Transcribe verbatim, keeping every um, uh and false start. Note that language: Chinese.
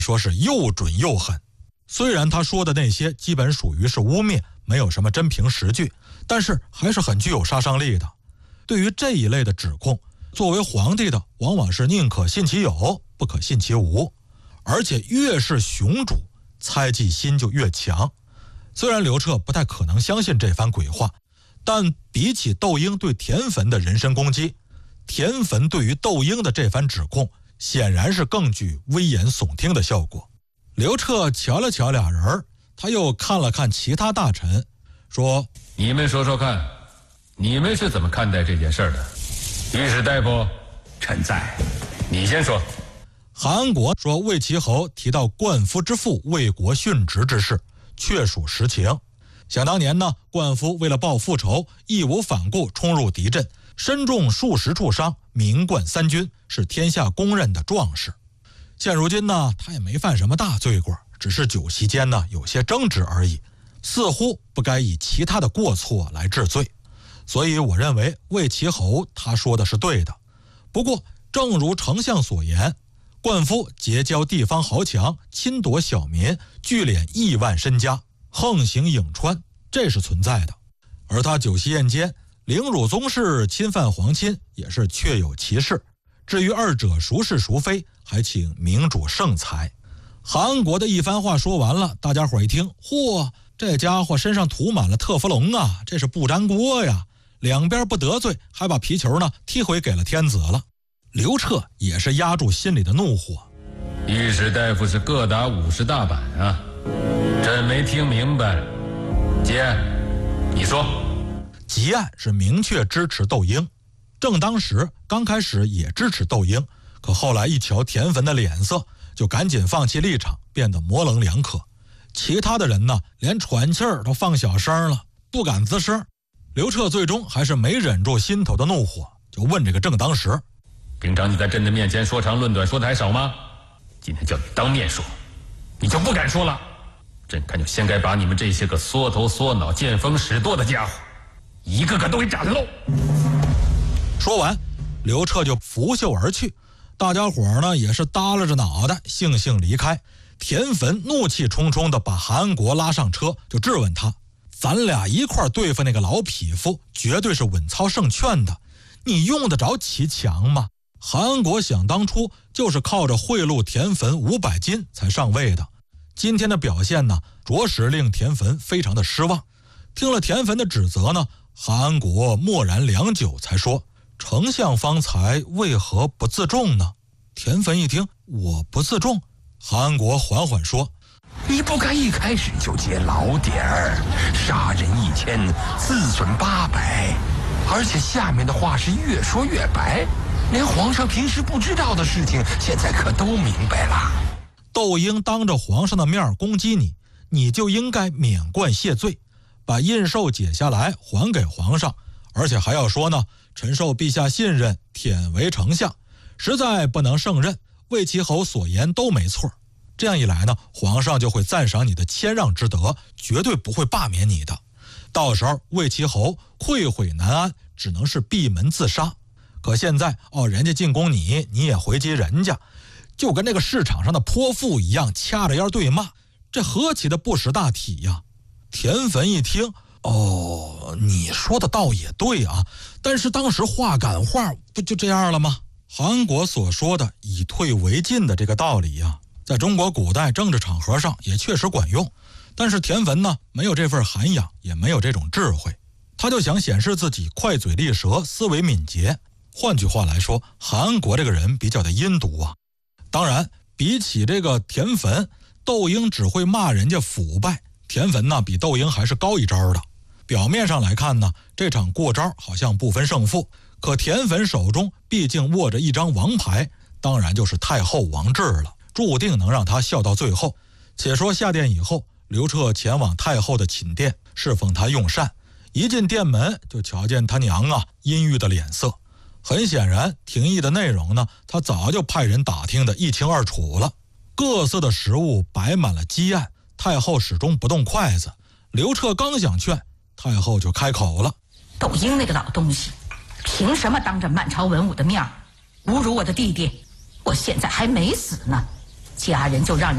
说是又准又狠。虽然他说的那些基本属于是污蔑，没有什么真凭实据，但是还是很具有杀伤力的。对于这一类的指控，作为皇帝的往往是宁可信其有，不可信其无，而且越是雄主，猜忌心就越强。虽然刘彻不太可能相信这番鬼话，但比起窦婴对田汾的人身攻击，田汾对于窦婴的这番指控显然是更具危言耸听的效果。刘彻瞧了瞧俩人，他又看了看其他大臣，说： 你们说说看，你们是怎么看待这件事的？御史大夫，臣在，你先说。 韩国说魏齐侯提到冠夫之父为国殉职之事，确属实情。想当年呢，冠夫为了报复仇，义无反顾冲入敌阵，身中数十处伤，名冠三军，是天下公认的壮士。现如今呢，他也没犯什么大罪过，只是酒席间呢有些争执而已，似乎不该以其他的过错来治罪。所以我认为魏齐侯他说的是对的。不过正如丞相所言，冠夫结交地方豪强，侵夺小民，聚敛亿万身家，横行颍川，这是存在的。而他酒席宴间凌辱宗室，侵犯皇亲，也是确有其事。至于二者孰是孰非，还请明主圣裁。韩国的一番话说完了，大家伙一听，嚯，这家伙身上涂满了特氟龙啊，这是不粘锅呀！两边不得罪，还把皮球呢踢回给了天子了。刘彻也是压住心里的怒火。 御史大夫是各打五十大板啊，朕没听明白。结案，你说。 结案是明确支持窦婴，正当时刚开始也支持窦婴，可后来一瞧田汾的脸色，就赶紧放弃立场，变得模棱两可。其他的人呢，连喘气儿都放小声了，不敢吱声。刘彻最终还是没忍住心头的怒火，就问这个正当时： 平常你在朕的面前说长论短说的还少吗？今天叫你当面说，你就不敢说了。朕看就先该把你们这些个缩头缩脑、见风使舵的家伙，一个个都给斩喽！ 说完，刘彻就拂袖而去。大家伙呢也是耷拉着脑袋，悻悻离开。田汾怒气冲冲地把韩国拉上车，就质问他：咱俩一块对付那个老匹夫，绝对是稳操胜券的，你用得着骑墙吗？韩国想当初就是靠着贿赂田汾五百金才上位的，今天的表现呢，着实令田汾非常的失望。听了田汾的指责呢，韩国默然良久，才说：丞相方才为何不自重呢？田汾一听，我不自重。韩国缓缓说： 你不该一开始就揭老点儿，杀人一千，自损八百，而且下面的话是越说越白，连皇上平时不知道的事情，现在可都明白了。 窦婴当着皇上的面攻击你，你就应该免冠谢罪，把印绶解下来还给皇上，而且还要说呢，臣受陛下信任，忝为丞相，实在不能胜任，魏齐侯所言都没错。这样一来呢，皇上就会赞赏你的谦让之德，绝对不会罢免你的。到时候魏齐侯愧悔难安，只能是闭门自杀。可现在哦，人家进攻你，你也回击人家，就跟那个市场上的泼妇一样，掐着腰对骂，这何其的不识大体呀！田汾一听，哦，你说的倒也对啊，但是当时话赶话不就这样了吗？韩国所说的以退为进的这个道理呀，在中国古代政治场合上也确实管用，但是田汾呢，没有这份涵养，也没有这种智慧，他就想显示自己快嘴利舌，思维敏捷。换句话来说，韩国这个人比较的阴毒啊。当然，比起这个田汾，窦婴只会骂人家腐败，田汾呢比窦婴还是高一招的。表面上来看呢，这场过招好像不分胜负，可田汾手中毕竟握着一张王牌，当然就是太后王志了，注定能让他笑到最后。且说下殿以后，刘彻前往太后的寝殿，侍奉她用膳。一进殿门，就瞧见他娘啊阴郁的脸色。很显然，廷议的内容呢，他早就派人打听得一清二楚了。各色的食物摆满了鸡案，太后始终不动筷子。刘彻刚想劝，太后就开口了： 窦婴那个老东西，凭什么当着满朝文武的面侮辱我的弟弟？我现在还没死呢，家人就让人